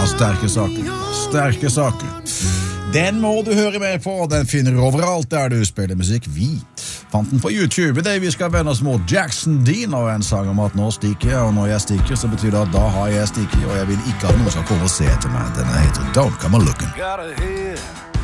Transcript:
sterke saker. Den må du høre med på, den finner du overalt der du spiller musikk. Vi fant den på YouTube, det vi skal vende oss mot Jackson Dean, og en sang om at nå stikker jeg, og når jeg stikker, så betyr det at da har jeg stikket, og jeg vil ikke at noen skal komme og se etter meg. Den heter Don't Come A Looking. Got a head